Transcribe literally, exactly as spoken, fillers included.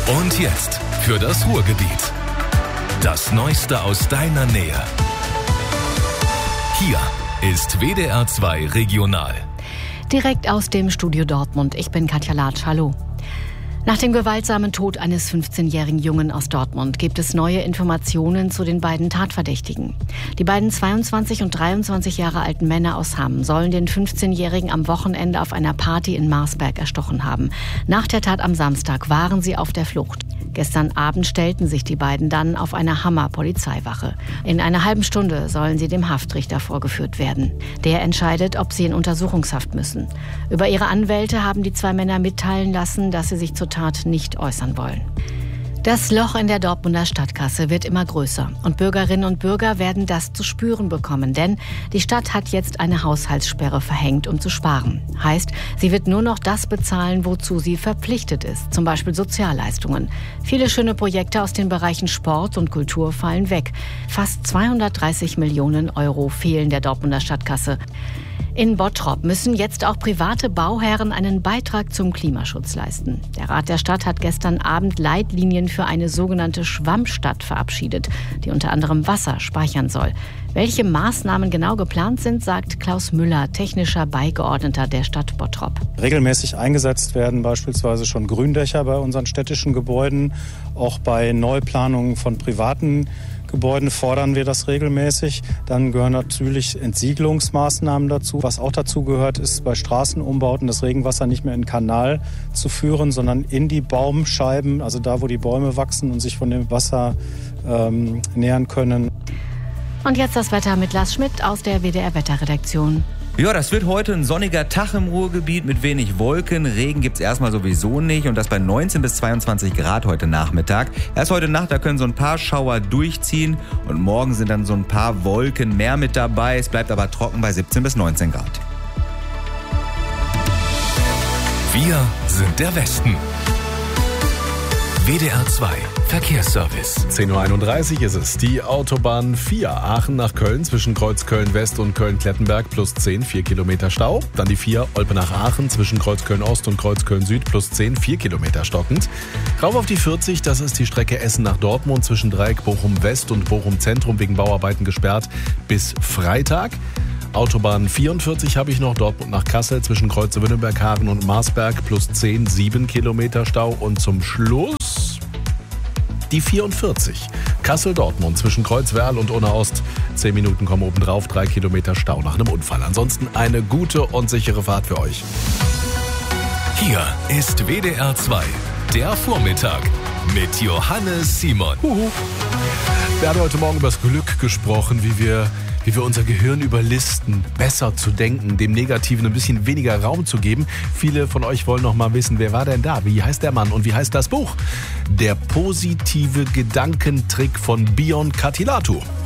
Und jetzt für das Ruhrgebiet. Das Neueste aus deiner Nähe. Hier ist W D R zwei Regional. Direkt aus dem Studio Dortmund. Ich bin Katja Latsch. Hallo. Nach dem gewaltsamen Tod eines fünfzehnjährigen Jungen aus Dortmund gibt es neue Informationen zu den beiden Tatverdächtigen. Die beiden zweiundzwanzig und dreiundzwanzig Jahre alten Männer aus Hamm sollen den fünfzehnjährigen am Wochenende auf einer Party in Marsberg erstochen haben. Nach der Tat am Samstag waren sie auf der Flucht. Gestern Abend stellten sich die beiden dann auf einer Hammer Polizeiwache. In einer halben Stunde sollen sie dem Haftrichter vorgeführt werden. Der entscheidet, ob sie in Untersuchungshaft müssen. Über ihre Anwälte haben die zwei Männer mitteilen lassen, dass sie sich zur Tat nicht äußern wollen. Das Loch in der Dortmunder Stadtkasse wird immer größer und Bürgerinnen und Bürger werden das zu spüren bekommen, denn die Stadt hat jetzt eine Haushaltssperre verhängt, um zu sparen. Heißt, sie wird nur noch das bezahlen, wozu sie verpflichtet ist, zum Beispiel Sozialleistungen. Viele schöne Projekte aus den Bereichen Sport und Kultur fallen weg. Fast zweihundertdreißig Millionen Euro fehlen der Dortmunder Stadtkasse. In Bottrop müssen jetzt auch private Bauherren einen Beitrag zum Klimaschutz leisten. Der Rat der Stadt hat gestern Abend Leitlinien für eine sogenannte Schwammstadt verabschiedet, die unter anderem Wasser speichern soll. Welche Maßnahmen genau geplant sind, sagt Klaus Müller, technischer Beigeordneter der Stadt Bottrop. Regelmäßig eingesetzt werden beispielsweise schon Gründächer bei unseren städtischen Gebäuden. Auch bei Neuplanungen von privaten Gebäuden fordern wir das regelmäßig. Dann gehören natürlich Entsiegelungsmaßnahmen dazu. Was auch dazu gehört, ist bei Straßenumbauten das Regenwasser nicht mehr in den Kanal zu führen, sondern in die Baumscheiben, also da, wo die Bäume wachsen und sich von dem Wasser ähm, nähern können. Und jetzt das Wetter mit Lars Schmidt aus der W D R-Wetterredaktion. Ja, das wird heute ein sonniger Tag im Ruhrgebiet mit wenig Wolken. Regen gibt's erstmal sowieso nicht und das bei neunzehn bis zweiundzwanzig Grad heute Nachmittag. Erst heute Nacht, da können so ein paar Schauer durchziehen und morgen sind dann so ein paar Wolken mehr mit dabei. Es bleibt aber trocken bei siebzehn bis neunzehn Grad. Wir sind der Westen. W D R zwei Verkehrsservice. zehn Uhr einunddreißig ist es. Die Autobahn vier Aachen nach Köln zwischen Kreuz Köln-West und Köln-Klettenberg plus zehn, vier Kilometer Stau. Dann die vier Olpe nach Aachen zwischen Kreuz Köln-Ost und Kreuz Köln-Süd plus zehn, vier Kilometer stockend. Rauf auf die vierzig, das ist die Strecke Essen nach Dortmund zwischen Dreieck Bochum-West und Bochum-Zentrum wegen Bauarbeiten gesperrt bis Freitag. Autobahn vierundvierzig habe ich noch, Dortmund nach Kassel zwischen Kreuze Wünnenberg-Hagen und Marsberg plus zehn, sieben Kilometer Stau. Und zum Schluss die vierundvierzig, Kassel-Dortmund zwischen Kreuzwerl und Unna-Ost. Zehn Minuten kommen obendrauf, drei Kilometer Stau nach einem Unfall. Ansonsten eine gute und sichere Fahrt für euch. Hier ist W D R zwei, der Vormittag mit Johannes Simon. Huhu. Wir haben heute Morgen über das Glück gesprochen, wie wir, wie wir unser Gehirn überlisten, besser zu denken, dem Negativen ein bisschen weniger Raum zu geben. Viele von euch wollen noch mal wissen, wer war denn da? Wie heißt der Mann und wie heißt das Buch? Der positive Gedankentrick von Bion Katilatu.